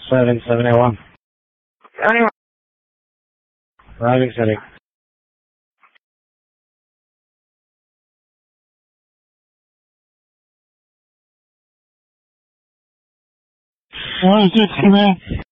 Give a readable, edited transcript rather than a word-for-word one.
7781. 71. Routing setting. What is it, man?